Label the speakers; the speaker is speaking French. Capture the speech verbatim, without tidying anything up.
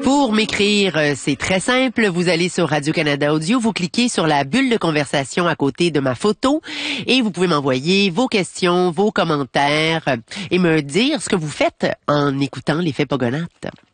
Speaker 1: Pour m'écrire, euh, c'est très simple. Vous allez sur Radio-Canada Audio, vous cliquez sur la bulle de conversation à côté de ma photo et vous pouvez m'envoyer vos questions, vos commentaires euh, et me dire ce que vous faites en écoutant l'effet Pogonates.